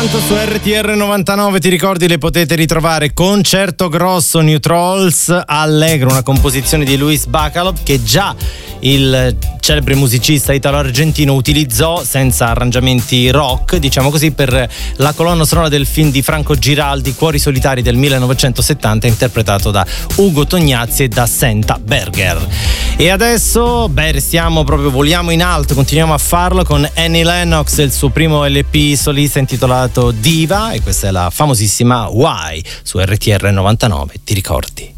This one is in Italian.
Su RTR 99, ti ricordi, le potete ritrovare. Concerto grosso, New Trolls, Allegro, una composizione di Luis Bacalov che già il celebre musicista italo-argentino utilizzò senza arrangiamenti rock, diciamo così, per la colonna sonora del film di Franco Giraldi, Cuori solitari del 1970, interpretato da Ugo Tognazzi e da Senta Berger. E adesso, voliamo in alto, continuiamo a farlo con Annie Lennox e il suo primo LP solista intitolato Diva, e questa è la famosissima Why su RTR 99, ti ricordi?